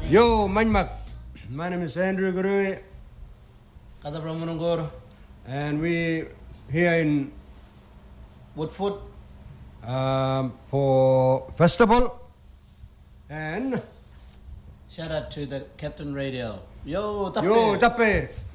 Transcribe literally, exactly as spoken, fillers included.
Yo, Manmak. My name is Andrew Gurui. Kata Pramunungur. And we here in Woodfoot. Um, for festival. And shout out to the Captain Radio. Yo, Tappe. Yo, Tappe.